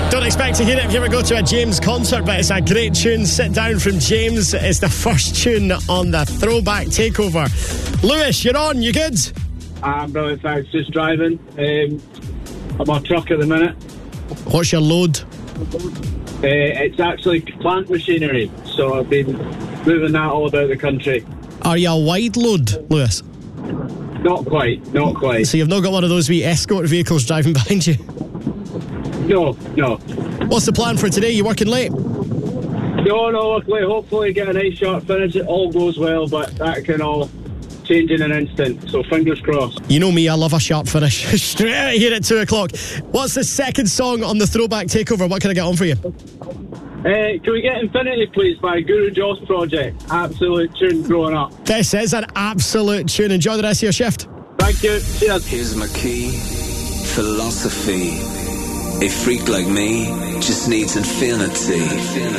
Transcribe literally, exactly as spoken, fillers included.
Don't expect to hear it if you ever go to a James concert, but it's a great tune. Sit Down from James is the first tune on the Throwback Takeover. Lewis, you're on, you good? I'm brilliant, thanks. Just driving. Um, I'm on a truck at the minute. What's your load? Uh, it's actually plant machinery, so I've been moving that all about the country. Are you a wide load, Lewis? Not quite, not quite. So you've not got one of those wee escort vehicles driving behind you? No, no. What's the plan for today? You working late? No, no, luckily, hopefully get a nice short finish. It all goes well, but that can all change in an instant, so fingers crossed. You know me, I love a sharp finish. Straight out here at two o'clock. What's the second song on the Throwback Takeover? What can I get on for you? Uh, can we get Infinity, please, by Guru Joss Project? Absolute tune growing up. This is an absolute tune. Enjoy the rest of your shift. Thank you. Cheers. Here's my key. Philosophy. A freak like me just needs infinity.